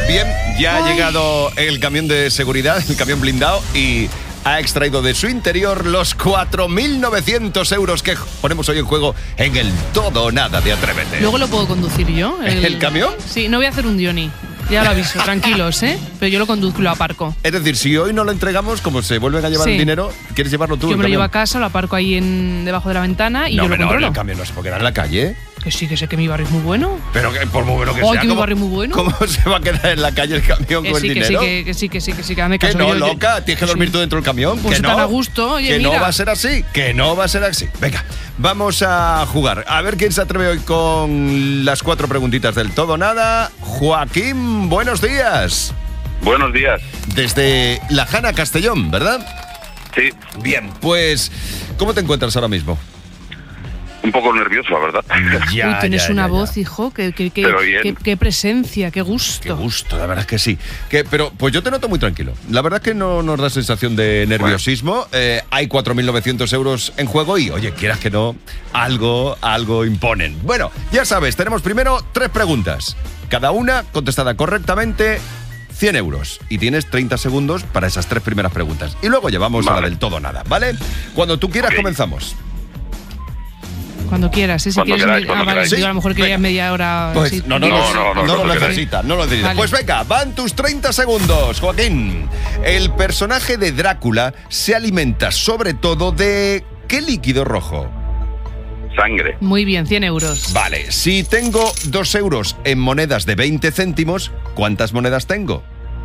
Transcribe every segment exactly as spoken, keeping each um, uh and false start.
Bien, ya Ay. ha llegado el camión de seguridad, el camión blindado, y ha extraído de su interior los cuatro mil novecientos euros que ponemos hoy en juego en el todo o nada de Atrévete. Luego lo puedo conducir yo. ¿El, ¿El camión? Sí, no voy a hacer un Diony. Ya lo aviso, tranquilos, ¿eh? Pero yo lo conduzco y lo aparco. Es decir, si hoy no lo entregamos, como se vuelven a llevar Sí. el dinero, ¿quieres llevarlo tú? Yo el me lo llevo a camión? casa, lo aparco ahí en, debajo de la ventana y no, yo lo pero no, controlo. el camión no se puede quedar en la calle. Que sí, que sé que mi barrio es muy bueno. Pero que por muy bueno que Ay, sea, que mi ¿cómo, barrio es muy bueno. ¿cómo se va a quedar en la calle el camión Que con sí, el que sí, dinero? que, que sí, que sí, que sí, que hazme Que caso. no, Yo- yo- loca, tienes que dormir sí. tú dentro del camión. Pues que tan no, a gusto, oye, que no mira. va a ser así, que no va a ser así. Venga, vamos a jugar. A ver quién se atreve hoy con las cuatro preguntitas del todo o nada. Joaquín, buenos días. Buenos días. Desde La Jana, Castellón, ¿verdad? Sí, Bien, pues, ¿cómo te encuentras ahora mismo? un poco nervioso, la verdad. Ya, Uy, tienes ya, una ya, ya. voz, hijo, que, que, que, Pero bien. que- qué presencia, qué gusto. Qué gusto, la verdad es que sí. Que, pero pues yo te noto muy tranquilo. La verdad es que no nos da sensación de nerviosismo. Eh, hay cuatro mil novecientos euros en juego y, oye, quieras que no, algo, algo imponen. Bueno, ya sabes, tenemos primero tres preguntas. Cada una contestada correctamente, cien euros. Y tienes treinta segundos para esas tres primeras preguntas. Y luego llevamos a Vale. la del todo o nada, ¿vale? Cuando tú quieras, Ok. comenzamos. Cuando quieras, ¿eh? Si Cuando quieres, queráis, ah, cuando vale, queráis. digo, a lo mejor querías Venga. media hora. Pues así. no, no, No, no, no, no, no, no lo queráis. necesita, no lo necesita. Vale. Pues venga, van tus treinta segundos, Joaquín. El personaje de Drácula se alimenta sobre todo de ¿qué líquido rojo? Sangre. Muy bien, cien euros. Vale, si tengo dos euros en monedas de veinte céntimos, ¿cuántas monedas tengo?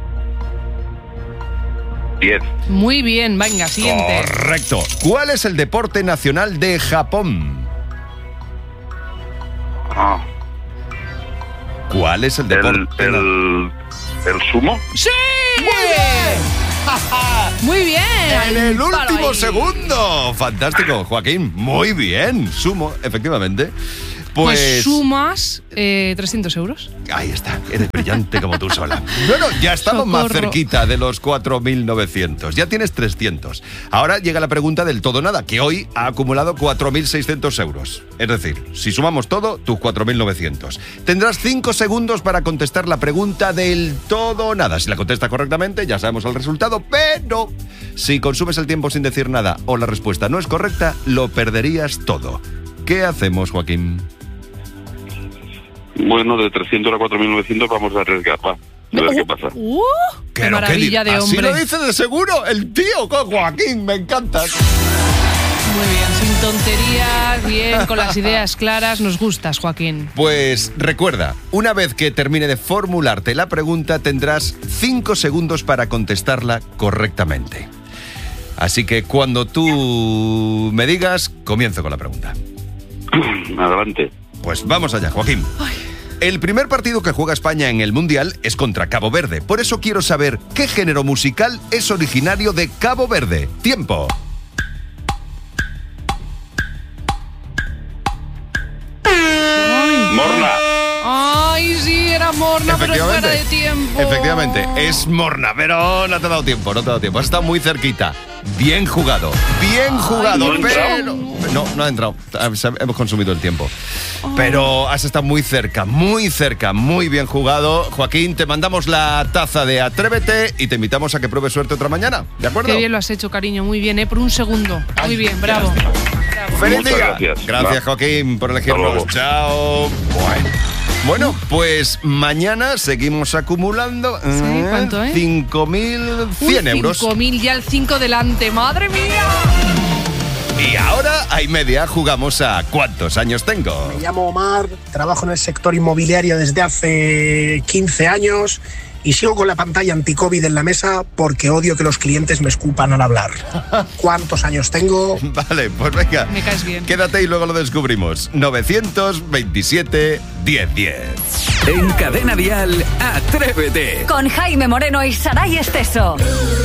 diez. Muy bien, venga, siguiente. Correcto. ¿Cuál es el deporte nacional de Japón? Ah, ¿Cuál es el el, deporte? na- el, el sumo. ¡Sí! Muy bien. En el Palo último ahí. segundo. Fantástico, Joaquín. Muy bien. Sumo, efectivamente. Pues, Pues sumas eh, trescientos euros. ahí está. Eres brillante como tú sola. Bueno, ya estamos más Socorro. cerquita de los cuatro mil novecientos. Ya tienes trescientos. Ahora llega la pregunta del todo o nada, que hoy ha acumulado cuatro mil seiscientos euros. Es decir, si sumamos todo, tus cuatro mil novecientos. Tendrás cinco segundos para contestar la pregunta del todo o nada. Si la contestas correctamente, ya sabemos el resultado, pero si consumes el tiempo sin decir nada o la respuesta no es correcta, lo perderías todo. ¿Qué hacemos, Joaquín? Bueno, de trescientos a cuatro mil novecientos vamos a arriesgar, va. A ver qué pasa. ¡Uh! ¡Qué Pero maravilla di- de Así hombre! lo dice de seguro el tío, con Joaquín, me encanta. Muy bien, sin tonterías, bien, con las ideas claras. Nos gustas, Joaquín. Pues recuerda, una vez que termine de formularte la pregunta, tendrás cinco segundos para contestarla correctamente. Así que cuando tú me digas, comienzo con la pregunta. Adelante. Pues vamos allá, Joaquín. El primer partido que juega España en el Mundial es contra Cabo Verde. Por eso quiero saber qué género musical es originario de Cabo Verde. Tiempo. Ay, Morna. ay, sí, era morna, pero es fuera de tiempo. Efectivamente, es morna, pero no te ha dado tiempo, no te ha dado tiempo. Has estado muy cerquita. Bien jugado, bien jugado, no ha entrado. pero... No, no ha entrado. Hemos consumido el tiempo. Pero has estado muy cerca, muy cerca, muy bien jugado. Joaquín, te mandamos la taza de Atrévete y te invitamos a que pruebes suerte otra mañana. ¿De acuerdo? Qué bien lo has hecho, cariño, muy bien, ¿eh? Por un segundo. Muy bien, bravo. ¡Feliz Muchas día! gracias. Gracias, Va. Joaquín, por Hasta elegirnos. luego. Chao. Bueno. Bueno, pues mañana seguimos acumulando Sí, ¿cuánto, eh? cinco mil cien euros. cinco mil, ya el cinco delante, ¡madre mía! Y ahora, hay media, jugamos a ¿cuántos años tengo? Me llamo Omar, trabajo en el sector inmobiliario desde hace quince años y sigo con la pantalla anti-COVID en la mesa porque odio que los clientes me escupan al hablar. ¿Cuántos años tengo? Vale, pues venga. Me caes bien. Quédate y luego lo descubrimos. novecientos veintisiete, diez diez. En Cadena Dial, Atrévete. Con Jaime Moreno y Saray Esteso.